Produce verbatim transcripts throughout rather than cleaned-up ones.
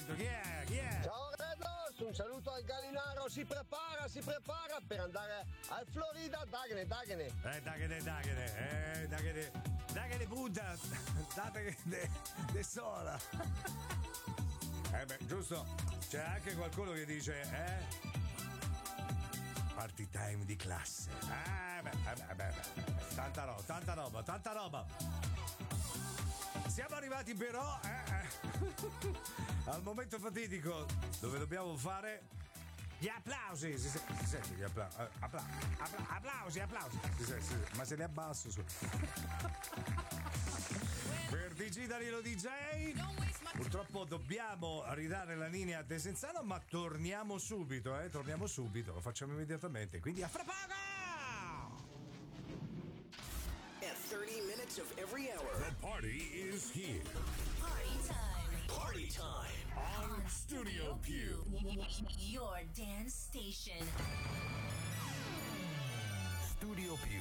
sento, chi è? Chi è? Ciao Redos, un saluto al Gallinaro, si prepara, si prepara per andare al Florida, daghene, daghene. Eh, daghene, daghene, eh, daghene, daghene punta, daghene de, de sola. Eh beh, giusto, c'è anche qualcuno che dice, eh? Party time di classe. Eh beh, eh beh, beh, beh. Tanta roba, tanta roba, tanta roba. Siamo arrivati però eh, eh, al momento fatidico dove dobbiamo fare gli applausi. Si, si, si sente gli applausi? Appla, appla, applausi, applausi. Si sente, si sente. Ma se ne abbasso su. Per D J Danilo D J. Purtroppo dobbiamo ridare la linea a De Senzano, ma torniamo subito, eh? Torniamo subito, lo facciamo immediatamente. Quindi a fra poco! At thirty minutes of every hour, the party is here. Party time. Party time on Studio Q. Your dance station. Studio Q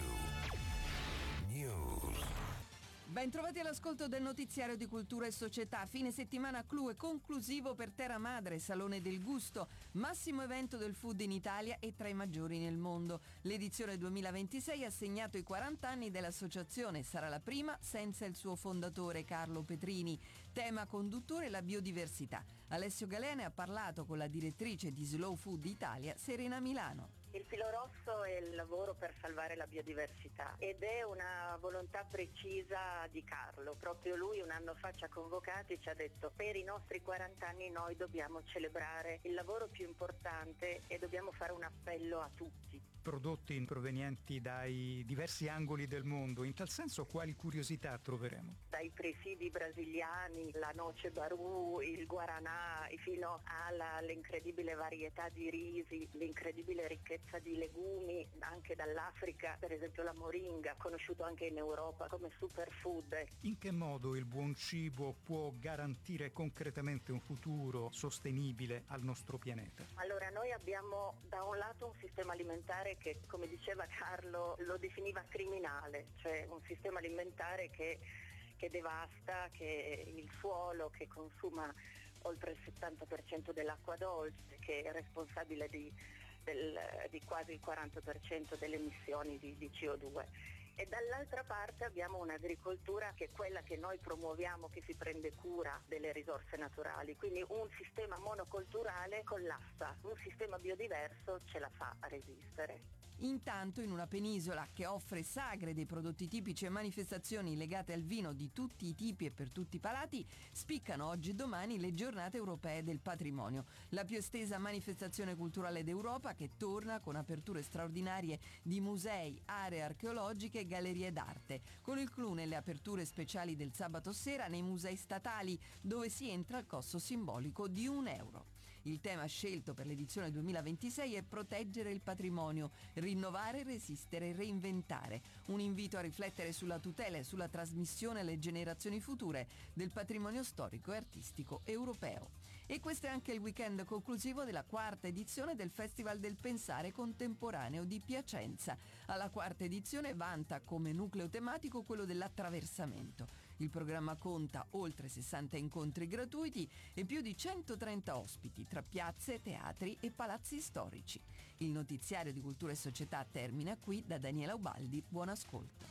News. Ben trovati all'ascolto del notiziario di Cultura e Società. Fine settimana clou e conclusivo per Terra Madre, Salone del Gusto, massimo evento del food in Italia e tra i maggiori nel mondo. L'edizione duemilaventisei ha segnato i quaranta anni dell'associazione, sarà la prima senza il suo fondatore Carlo Petrini. Tema conduttore la biodiversità. Alessio Galene ha parlato con la direttrice di Slow Food Italia, Serena Milano. Il filo rosso è il lavoro per salvare la biodiversità ed è una volontà precisa di Carlo. Proprio lui un anno fa ci ha convocati e ci ha detto: per i nostri quaranta anni noi dobbiamo celebrare il lavoro più importante e dobbiamo fare un appello a tutti. Prodotti provenienti dai diversi angoli del mondo, in tal senso quali curiosità troveremo? Dai presidi brasiliani, la noce barù, il guaranà, fino all'incredibile varietà di risi, l'incredibile ricchezza di legumi, anche dall'Africa, per esempio la moringa, conosciuto anche in Europa come superfood. In che modo il buon cibo può garantire concretamente un futuro sostenibile al nostro pianeta? Allora, noi abbiamo da un lato un sistema alimentare che, come diceva Carlo, lo definiva criminale, cioè un sistema alimentare che, che devasta, che il suolo, che consuma oltre il settanta per cento dell'acqua dolce, che è responsabile di, del, di quasi il quaranta per cento delle emissioni di, di C O due. E dall'altra parte abbiamo un'agricoltura che è quella che noi promuoviamo, che si prende cura delle risorse naturali, quindi un sistema monocolturale collassa, un sistema biodiverso ce la fa a resistere. Intanto, in una penisola che offre sagre dei prodotti tipici e manifestazioni legate al vino di tutti i tipi e per tutti i palati, spiccano oggi e domani le giornate europee del patrimonio, la più estesa manifestazione culturale d'Europa che torna con aperture straordinarie di musei, aree archeologiche e gallerie d'arte, con il clou nelle aperture speciali del sabato sera nei musei statali, dove si entra al costo simbolico di un euro. Il tema scelto per l'edizione duemilaventisei è proteggere il patrimonio, rinnovare, resistere e reinventare. Un invito a riflettere sulla tutela e sulla trasmissione alle generazioni future del patrimonio storico e artistico europeo. E questo è anche il weekend conclusivo della quarta edizione del Festival del Pensare Contemporaneo di Piacenza. Alla quarta edizione vanta come nucleo tematico quello dell'attraversamento. Il programma conta oltre sessanta incontri gratuiti e più di centotrenta ospiti tra piazze, teatri e palazzi storici. Il notiziario di Cultura e Società termina qui. Da Daniela Ubaldi, buon ascolto.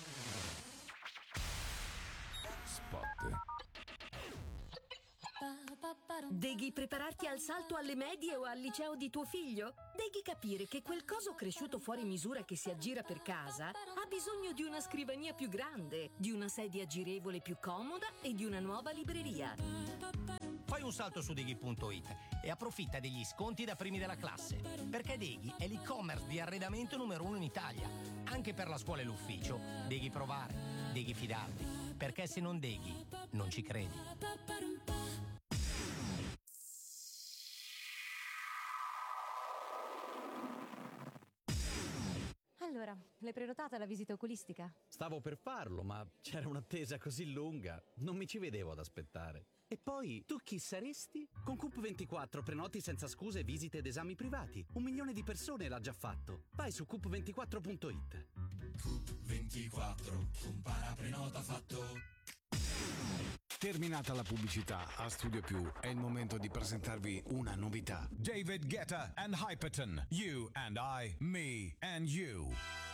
Spot. Deghi prepararti al salto alle medie o al liceo di tuo figlio? Deghi capire che quel coso cresciuto fuori misura che si aggira per casa ha bisogno di una scrivania più grande, di una sedia girevole più comoda e di una nuova libreria. Fai un salto su Deghi punto it e approfitta degli sconti da primi della classe, perché Deghi è l'e-commerce di arredamento numero uno in Italia, anche per la scuola e l'ufficio. Deghi provare, Deghi fidarti, perché se non Deghi non ci credi. Allora, l'hai prenotata la visita oculistica? Stavo per farlo, ma c'era un'attesa così lunga, non mi ci vedevo ad aspettare. E poi, tu chi saresti? Con Coop ventiquattro prenoti senza scuse visite ed esami privati. Un milione di persone l'ha già fatto. Vai su coop ventiquattro punto it. Coop ventiquattro, compara, prenota, fatto. Terminata la pubblicità, a Studio Più è il momento di presentarvi una novità. David Guetta and Hyperton. You and I, me and you.